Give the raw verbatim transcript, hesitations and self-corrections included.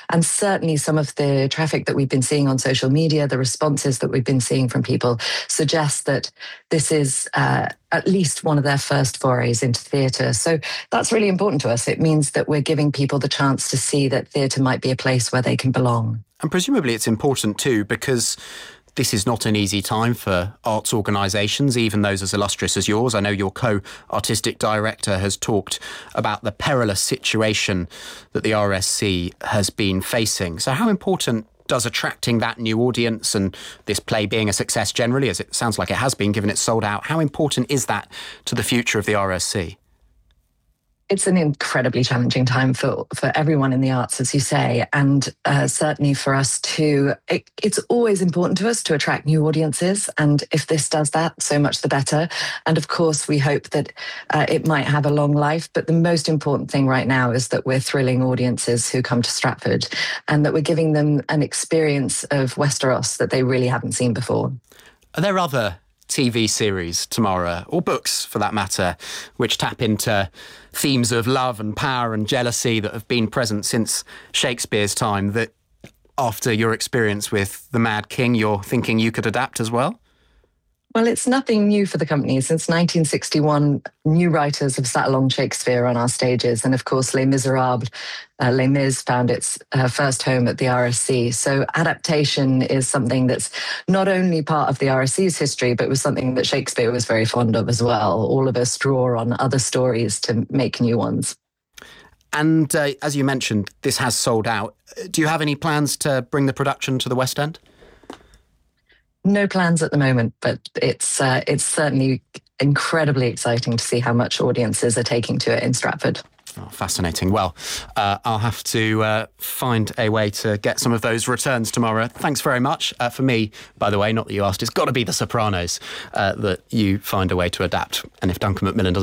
And certainly some of the traffic that we've been seeing on social media, the responses that we've been seeing from people suggest that this is uh, at least one of their first forays into theatre. So that's really important to us. It means that we're giving people the chance to see that theatre might be a place where they can belong. And presumably it's important too, because this is not an easy time for arts organisations, even those as illustrious as yours. I know your co-artistic director has talked about the perilous situation that the R S C has been facing. So how important does attracting that new audience and this play being a success generally, as it sounds like it has been given it's sold out, how important is that to the future of the R S C? It's an incredibly challenging time for, for everyone in the arts, as you say, and uh, certainly for us too. It, it's always important to us to attract new audiences, and if this does that, so much the better. And of course, we hope that uh, it might have a long life, but the most important thing right now is that we're thrilling audiences who come to Stratford and that we're giving them an experience of Westeros that they really haven't seen before. Are there other T V series tomorrow, or books for that matter, which tap into themes of love and power and jealousy that have been present since Shakespeare's time, that after your experience with The Mad King, you're thinking you could adapt as well? Well, it's nothing new for the company. Since nineteen sixty-one, new writers have sat along Shakespeare on our stages. And of course, Les Miserables, uh, Les Mis found its uh, first home at the R S C. So adaptation is something that's not only part of the R S C's history, but was something that Shakespeare was very fond of as well. All of us draw on other stories to make new ones. And uh, as you mentioned, this has sold out. Do you have any plans to bring the production to the West End? No plans at the moment, but it's uh, it's certainly incredibly exciting to see how much audiences are taking to it in Stratford. Oh, fascinating. Well, uh, I'll have to uh, find a way to get some of those returns tomorrow. Thanks very much. Uh, for me, by the way, not that you asked, it's got to be The Sopranos uh, that you find a way to adapt. And if Duncan Macmillan doesn't